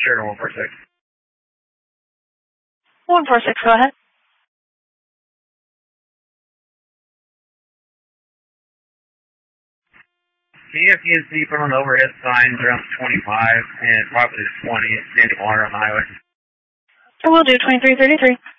Sure, 146. 146, go ahead. PFNC put on the overhead signs around 25 and probably 20 standing water on the highway. So we'll do 2333.